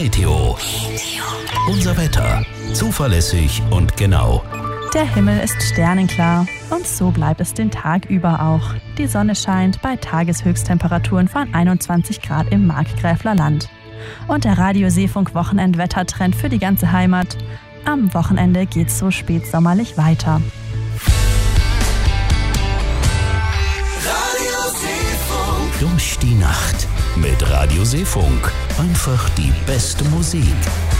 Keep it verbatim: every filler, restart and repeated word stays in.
Meteo. Unser Wetter. Zuverlässig und genau. Der Himmel ist sternenklar und so bleibt es den Tag über auch. Die Sonne scheint bei Tageshöchsttemperaturen von einundzwanzig Grad im Markgräfler Land. Und der Radio Seefunk Wochenendwettertrend für die ganze Heimat. Am Wochenende geht's so spätsommerlich weiter. Radio Seefunk. Durch die Nacht mit Radio Seefunk. Einfach die beste Musik.